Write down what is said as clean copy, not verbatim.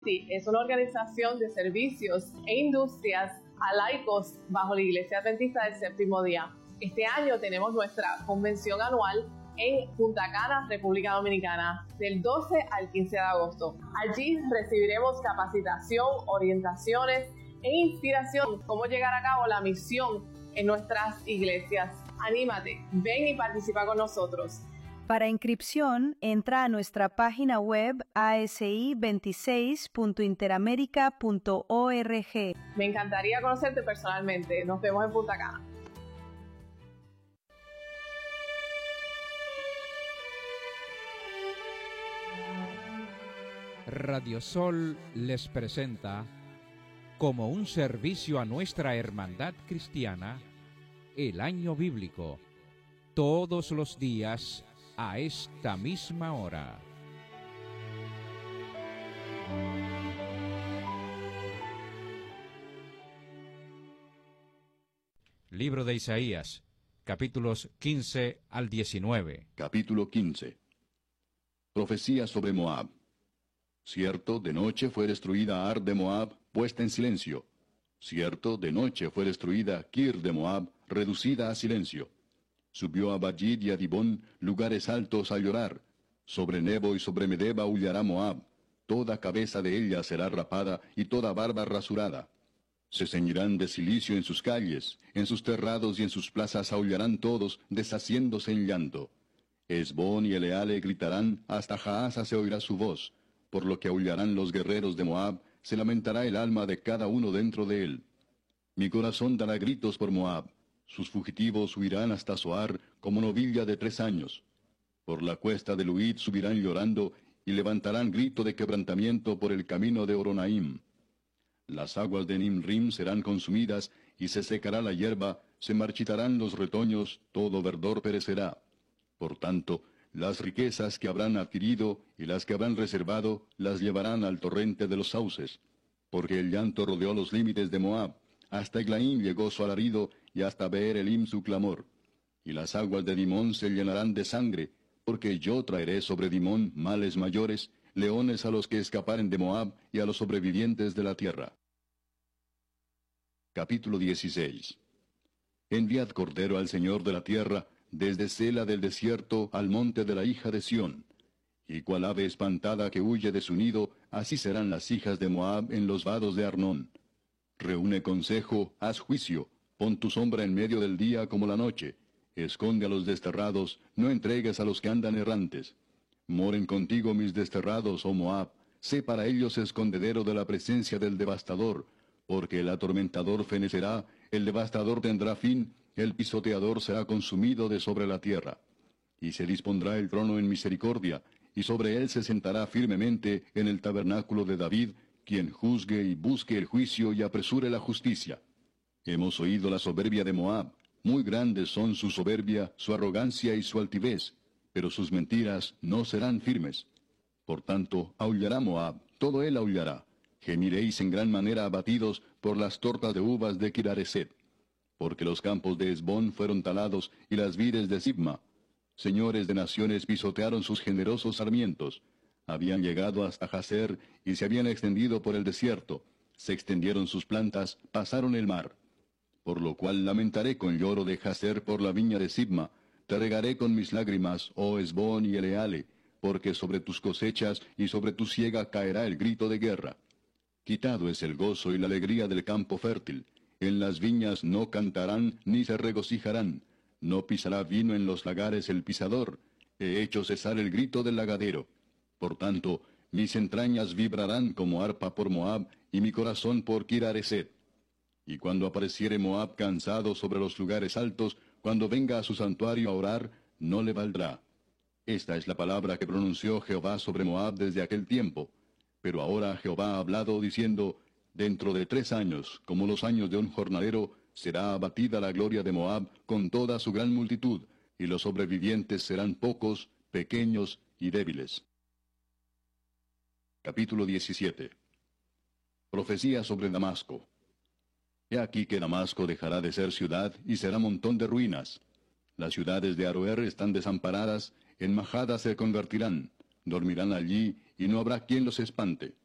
Sí, es una organización de servicios e industrias a laicos bajo la Iglesia Adventista del Séptimo Día. Este año tenemos nuestra convención anual en Punta Cana, República Dominicana, del 12 al 15 de agosto. Allí recibiremos capacitación, orientaciones e inspiración cómo llegar a cabo la misión en nuestras iglesias. Anímate, ven y participa con nosotros. Para inscripción, entra a nuestra página web asi26.interamerica.org. Me encantaría conocerte personalmente. Nos vemos en Punta Cana. Radio Sol les presenta, como un servicio a nuestra hermandad cristiana, el año bíblico, todos los días a esta misma hora. Libro de Isaías, capítulos 15 al 19. Capítulo 15. Profecía sobre Moab. Cierto, de noche fue destruida Ar de Moab, puesta en silencio. Cierto, de noche fue destruida Kir de Moab, reducida a silencio. Subió a Bajid y a Dibón, lugares altos a llorar. Sobre Nebo y sobre Medeba aullará Moab. Toda cabeza de ella será rapada y toda barba rasurada. Se ceñirán de cilicio en sus calles, en sus terrados y en sus plazas aullarán todos, deshaciéndose en llanto. Esbón y Eleale gritarán, hasta Jaasa se oirá su voz. Por lo que aullarán los guerreros de Moab, se lamentará el alma de cada uno dentro de él. Mi corazón dará gritos por Moab. Sus fugitivos huirán hasta Zoar como novilla de 3 años. Por la cuesta de Luid subirán llorando y levantarán grito de quebrantamiento por el camino de Horonaim. Las aguas de Nimrim serán consumidas y se secará la hierba, se marchitarán los retoños, todo verdor perecerá. Por tanto, las riquezas que habrán adquirido y las que habrán reservado las llevarán al torrente de los sauces, porque el llanto rodeó los límites de Moab. Hasta Eglaim llegó su alarido, y hasta Beer Elim su clamor. Y las aguas de Dimón se llenarán de sangre, porque yo traeré sobre Dimón males mayores, leones a los que escaparen de Moab, y a los sobrevivientes de la tierra. Capítulo 16. Enviad cordero al Señor de la tierra, desde Sela del desierto al monte de la hija de Sión. Y cual ave espantada que huye de su nido, así serán las hijas de Moab en los vados de Arnón. Reúne consejo, haz juicio, pon tu sombra en medio del día como la noche. Esconde a los desterrados, no entregues a los que andan errantes. Moren contigo mis desterrados, oh Moab, sé para ellos escondedero de la presencia del devastador, porque el atormentador fenecerá, el devastador tendrá fin, el pisoteador será consumido de sobre la tierra. Y se dispondrá el trono en misericordia, y sobre él se sentará firmemente en el tabernáculo de David, quien juzgue y busque el juicio y apresure la justicia. Hemos oído la soberbia de Moab, muy grandes son su soberbia, su arrogancia y su altivez, pero sus mentiras no serán firmes. Por tanto, aullará Moab, todo él aullará. Gemiréis en gran manera abatidos por las tortas de uvas de Kirareset. Porque los campos de Esbón fueron talados y las vides de Sibma. Señores de naciones pisotearon sus generosos sarmientos. Habían llegado hasta Jazer y se habían extendido por el desierto. Se extendieron sus plantas, pasaron el mar. Por lo cual lamentaré con lloro de Jazer por la viña de Sibma. Te regaré con mis lágrimas, oh Esbón y Eleale, porque sobre tus cosechas y sobre tu siega caerá el grito de guerra. Quitado es el gozo y la alegría del campo fértil. En las viñas no cantarán ni se regocijarán. No pisará vino en los lagares el pisador. He hecho cesar el grito del lagadero. Por tanto, mis entrañas vibrarán como arpa por Moab, y mi corazón por Kirareset. Y cuando apareciere Moab cansado sobre los lugares altos, cuando venga a su santuario a orar, no le valdrá. Esta es la palabra que pronunció Jehová sobre Moab desde aquel tiempo. Pero ahora Jehová ha hablado diciendo, dentro de 3 años, como los años de un jornalero, será abatida la gloria de Moab con toda su gran multitud, y los sobrevivientes serán pocos, pequeños y débiles. Capítulo 17. Profecía sobre Damasco. He aquí que Damasco dejará de ser ciudad y será montón de ruinas. Las ciudades de Aroer están desamparadas, en majadas se convertirán. Dormirán allí y no habrá quien los espante.